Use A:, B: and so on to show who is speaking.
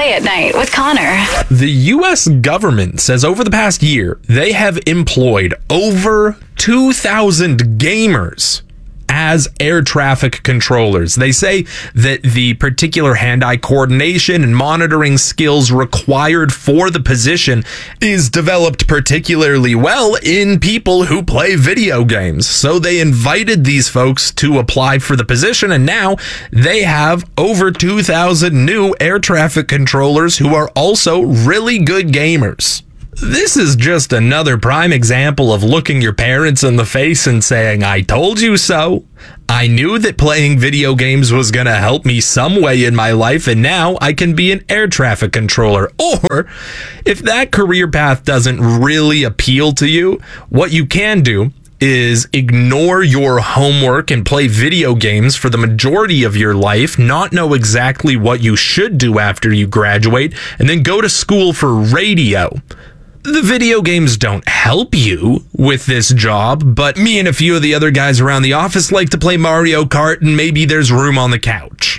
A: Play at Night with Connor.
B: The U.S. government says over the past year, they have employed over 2,000 gamers as air traffic controllers. They say that the particular hand-eye coordination and monitoring skills required for the position is developed particularly well in people who play video games. So they invited these folks to apply for the position, and now they have over 2,000 new air traffic controllers who are also really good gamers. This is just another prime example of looking your parents in the face and saying, "I told you so. I knew that playing video games was going to help me some way in my life, and now I can be an air traffic controller." Or, if that career path doesn't really appeal to you, what you can do is ignore your homework and play video games for the majority of your life, not know exactly what you should do after you graduate, and then go to school for radio. The video games don't help you with this job, but me and a few of the other guys around the office like to play Mario Kart, and maybe there's room on the couch.